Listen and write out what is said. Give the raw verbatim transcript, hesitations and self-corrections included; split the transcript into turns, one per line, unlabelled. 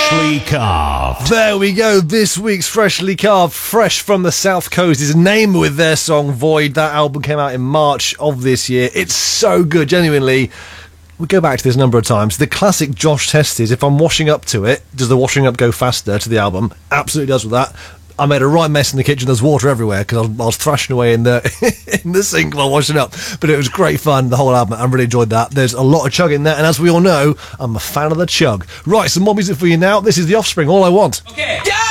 Freshly Carved.
There we go. This week's Freshly Carved, fresh from the South Coast, is Name with their song Void. That album came out in March of this year. It's so good, genuinely. We go back to this a number of times. The classic Josh test is, if I'm washing up to it, does the washing up go faster to the album? Absolutely does with that. I made a right mess in the kitchen. There's water everywhere because I, I was thrashing away in the in the sink while washing up. But it was great fun, the whole album. I really enjoyed that. There's a lot of chug in there, and as we all know, I'm a fan of the chug. Right, some more music for you now. This is The Offspring, All I Want.
Okay. Yeah!